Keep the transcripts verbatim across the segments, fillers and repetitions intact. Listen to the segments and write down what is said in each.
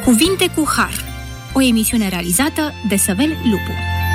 Cuvinte cu Har, o emisiune realizată de Săvel Lupu.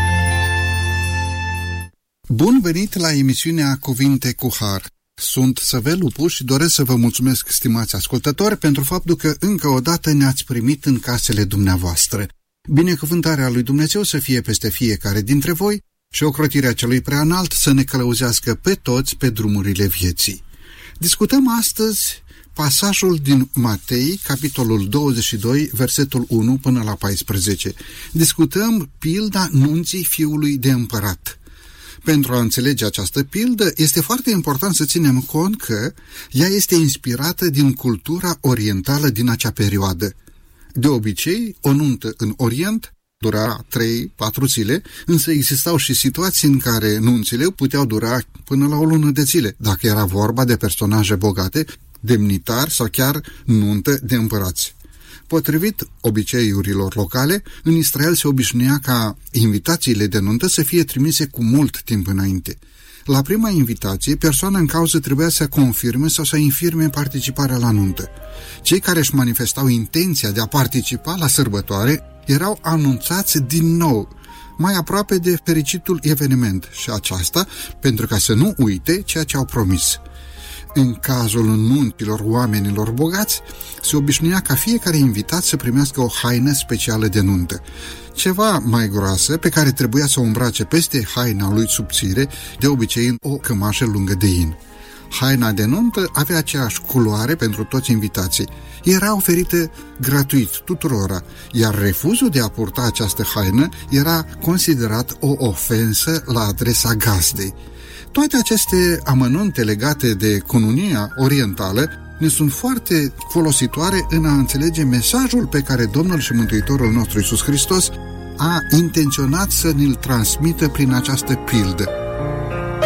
Bun venit la emisiunea Cuvinte cu Har. Sunt Săvel Lupu și doresc să vă mulțumesc, stimați ascultători, pentru faptul că încă o dată ne-ați primit în casele dumneavoastră. Binecuvântarea lui Dumnezeu să fie peste fiecare dintre voi și ocrotirea celui preanalt să ne călăuzească pe toți pe drumurile vieții. Discutăm astăzi pasajul din Matei, capitolul douăzeci și doi, versetul unu până la paisprezece. Discutăm pilda nunții fiului de împărat. Pentru a înțelege această pildă, este foarte important să ținem cont că ea este inspirată din cultura orientală din acea perioadă. De obicei, o nuntă în Orient dura trei patru zile, însă existau și situații în care nunțile puteau dura până la o lună de zile, dacă era vorba de personaje bogate, demnitari sau chiar nuntă de împărați. Potrivit obiceiurilor locale, în Israel se obișnuia ca invitațiile de nuntă să fie trimise cu mult timp înainte. La prima invitație, persoana în cauză trebuia să confirme sau să infirme participarea la nuntă. Cei care își manifestau intenția de a participa la sărbătoare erau anunțați din nou, mai aproape de fericitul eveniment, și aceasta pentru ca să nu uite ceea ce au promis. În cazul nunților oamenilor bogați, se obișnuia ca fiecare invitat să primească o haină specială de nuntă, ceva mai groasă pe care trebuia să o îmbrace peste haina lui subțire, de obicei o cămașă lungă de in. Haina de nuntă avea aceeași culoare pentru toți invitații. Era oferită gratuit tuturora, iar refuzul de a purta această haină era considerat o ofensă la adresa gazdei. Toate aceste amănunte legate de cununia orientală ne sunt foarte folositoare în a înțelege mesajul pe care Domnul și Mântuitorul nostru Iisus Hristos a intenționat să ne-l transmită prin această pildă.